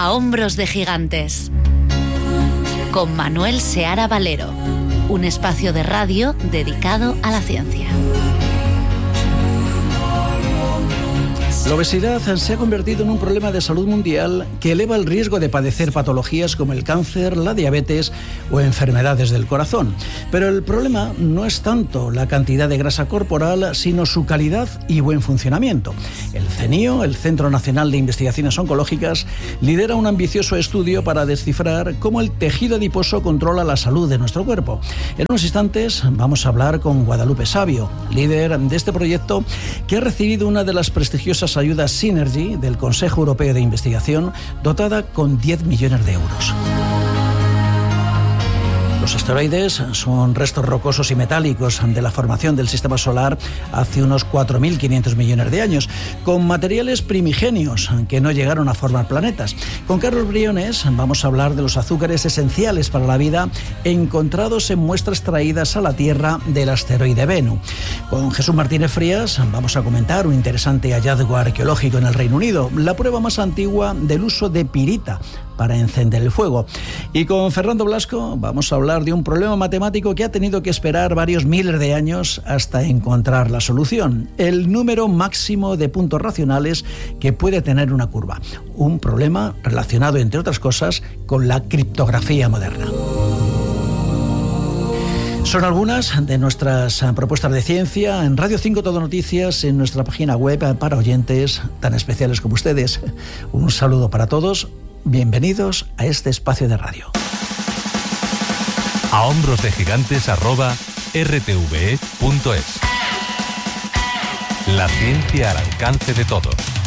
A hombros de gigantes, con Manuel Seara Valero, un espacio de radio dedicado a la ciencia. La obesidad se ha convertido en un problema de salud mundial que eleva el riesgo de padecer patologías como el cáncer, la diabetes o enfermedades del corazón. Pero el problema no es tanto la cantidad de grasa corporal, sino su calidad y buen funcionamiento. El CNIO, el Centro Nacional de Investigaciones Oncológicas, lidera un ambicioso estudio para descifrar cómo el tejido adiposo controla la salud de nuestro cuerpo. En unos instantes vamos a hablar con Guadalupe Savio, líder de este proyecto que ha recibido una de las prestigiosas ayudas Synergy del Consejo Europeo de Investigación, dotada con 10 millones de euros. Los asteroides son restos rocosos y metálicos de la formación del sistema solar hace unos 4.500 millones de años, con materiales primigenios que no llegaron a formar planetas. Con Carlos Briones vamos a hablar de los azúcares esenciales para la vida encontrados en muestras traídas a la Tierra del asteroide Bennu. Con Jesús Martínez Frías vamos a comentar un interesante hallazgo arqueológico en el Reino Unido, la prueba más antigua del uso de pirita para encender el fuego. Y con Fernando Blasco vamos a hablar de un problema matemático que ha tenido que esperar varios miles de años hasta encontrar la solución: el número máximo de puntos racionales que puede tener una curva. Un problema relacionado, entre otras cosas, con la criptografía moderna. Son algunas de nuestras propuestas de ciencia en Radio 5 Todo Noticias, en nuestra página web para oyentes tan especiales como ustedes. Un saludo para todos. Bienvenidos a este espacio de radio. A hombros de gigantes @rtve.es. La ciencia al alcance de todos.